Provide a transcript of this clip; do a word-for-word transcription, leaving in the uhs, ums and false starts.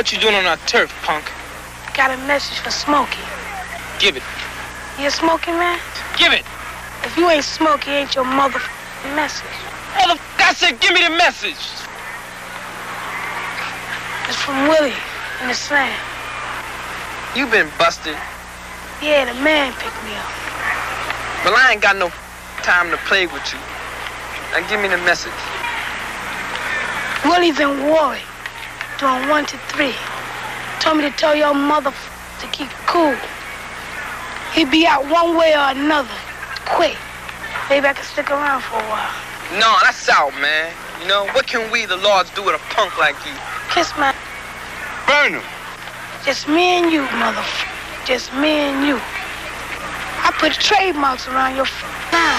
What you doing on our turf, punk? Got a message for Smokey. Give it. You a Smokey, man? Give it. If you ain't Smokey, ain't your motherfucking message. Motherfucker, I said give me the message. It's from Willie in the slam. You been busted. Yeah, the man picked me up. Well, I ain't got no time to play with you. Now give me the message. Willie's in Warwick, doing one to three. Told me to tell your mother to keep cool. He'd be out one way or another, quick. Maybe I can stick around for a while. No, that's out, man. You know, what can we, the Lords, do with a punk like you? Kiss my... Burn him. Just me and you, motherfucker. Just me and you. I put trademarks around your now.